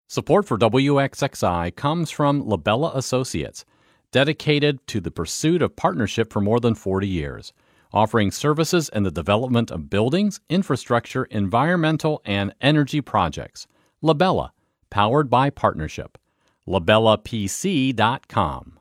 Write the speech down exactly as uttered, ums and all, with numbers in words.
Support for W X X I comes from Labella Associates, dedicated to the pursuit of partnership for more than forty years, offering services in the development of buildings, infrastructure, environmental, and energy projects. Labella, powered by partnership. labella p c dot com.